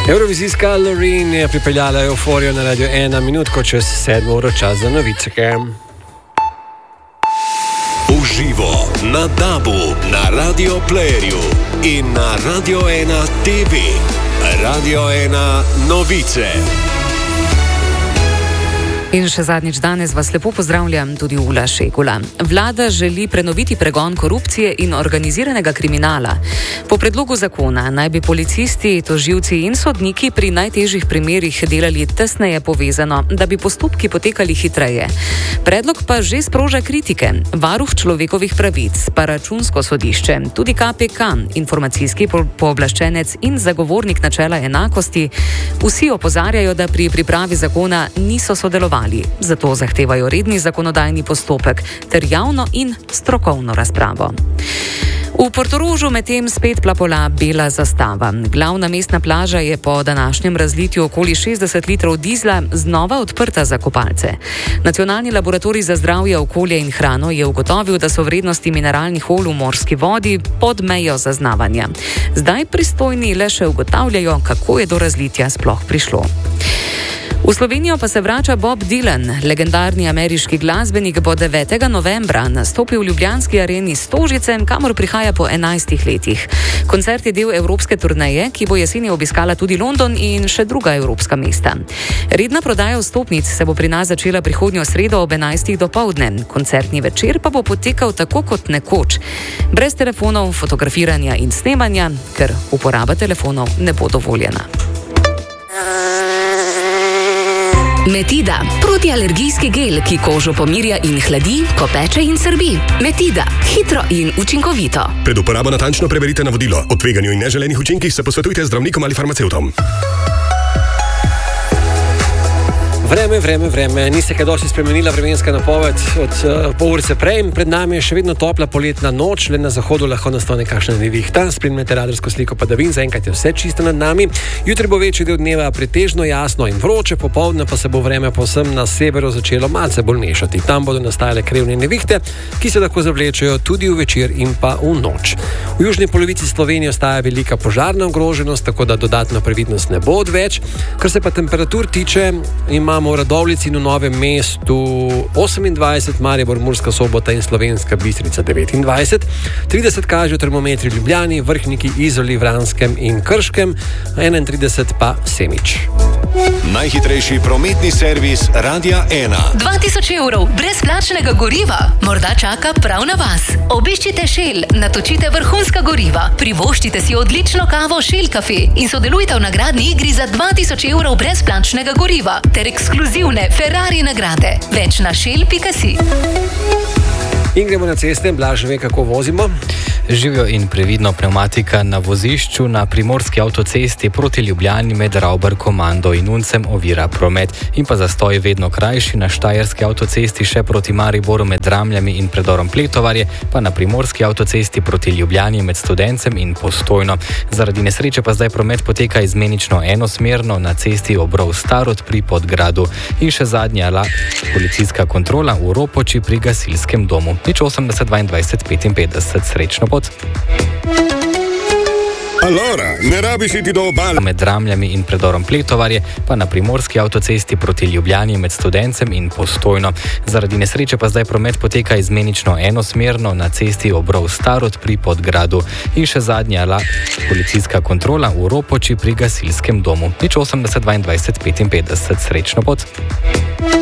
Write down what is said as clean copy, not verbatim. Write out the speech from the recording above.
Eurovizijska Loreen je pripeljala euforijo na Radio 1 minutko čez 7 uro, čas za novice. Uživo na DAB-u, na Radio Playerju in na Radio 1 TV. Radio 1 novice. In še zadnjič danes vas lepo pozdravljam tudi Ula Šegula. Vlada želi prenoviti pregon korupcije in organiziranega kriminala. Po predlogu zakona naj bi policisti, tožilci in sodniki pri najtežjih primerih delali tesneje povezano, da bi postopki potekali hitreje. Predlog pa že sproža kritike. Varuh človekovih pravic, pa Računsko sodišče, tudi KPK, informacijski pooblaščenec in zagovornik načela enakosti, vsi opozarjajo, da pri pripravi zakona niso sodelovali. Zato zahtevajo redni zakonodajni postopek ter javno in strokovno razpravo. V Portorožu medtem spet plapola bela zastava. Glavna mestna plaža je po današnjem razlitju okoli 60 litrov dizla znova odprta za kopalce. Nacionalni laboratorij za zdravje, okolje in hrano je ugotovil, da so vrednosti mineralnih olj v morski vodi pod mejo zaznavanja. Zdaj pristojni le še ugotavljajo, kako je do razlitja sploh prišlo. V Slovenijo pa se vrača Bob Dylan. Legendarni ameriški glasbenik bo 9. novembra nastopil v ljubljanski areni Stožice, kamor prihaja po 11 letih. Koncert je del evropske turneje, ki bo jeseni obiskala tudi London in še druga evropska mesta. Redna prodaja vstopnic se bo pri nas začela prihodnjo sredo ob 11. dopoldne. Koncertni večer pa bo potekal tako kot nekoč. Brez telefonov, fotografiranja in snemanja, ker uporaba telefonov ne bo dovoljena. Metida, protialergijski gel, ki kožo pomirja in hladi, ko peče in srbi. Metida, hitro in učinkovito. Pred uporabo natančno preberite navodilo. O tveganju in neželenih učinkih se posvetujte z zdravnikom ali farmacevtom. Vreme. Ni se kaj dosti spremenila vremenska napoved od pol urice prej. Pred nami je še vedno topla poletna noč, le na zahodu lahko nastane kakšna nevihta. Spremljate radarsko sliko padavin, zaenkrat je vse čisto nad nami. Jutri bo večji del dneva pretežno jasno in vroče, popoldne pa se bo vreme povsem na severu začelo malce bolj mešati. Tam bodo nastajale krevne nevihte, ki se lahko zavlečejo tudi v večer in pa v noč. V južni polovici Slovenije ostaja velika požarna ogroženost, tako da dodatna previdnost ne bo odveč. Kar se pa temperatur tiče, imamo v Radovljici in v Novem mestu 28, Maribor, Murska Sobota in Slovenska Bistrica 29, 30 kažejo termometri v Ljubljani, Vrhniki, Izoli, Vranskem in Krškem, 31 pa Semič. Najhitrejši prometni servis Radia 1. 2000 evrov brezplačnega goriva morda čaka prav na vas. Obiščite Shell, natočite vrhunska goriva, privoščite si odlično kavo Shell Cafe in sodelujte v nagradni igri za 2000 evrov brezplačnega goriva ter ekskluzivne Ferrari nagrade. Več na shell.si. In gremo na ceste, Blaž ve, kako vozimo. Živijo in previdno pneumatika na vozišču na primorski avtocesti proti Ljubljani med Ravbarkom, Mando in Uncem ovira promet. In pa zastoj vedno krajši na štajerski avtocesti še proti Mariboru med Dramljami in predorom Pletovarje, pa na primorski avtocesti proti Ljubljani med Studencem in Postojno. Zaradi nesreče pa zdaj promet poteka izmenično enosmerno na cesti Obrov Starod pri Podgradu. In še zadnja policijska kontrola v Ropoči pri gasilskem domu. 80 22 55. Srečno pot. Allora, ne rabiš iti do obale. Med Dramljami in predorom Pletovarje, pa na primorski avtocesti proti Ljubljani med Studencem in Postojno. Zaradi nesreče pa zdaj promet poteka izmenično enosmerno na cesti Obrov Starod pri Podgradu. In še zadnja policijska kontrola v Ropoči pri gasilskem domu. 80 22 55. Srečno pot.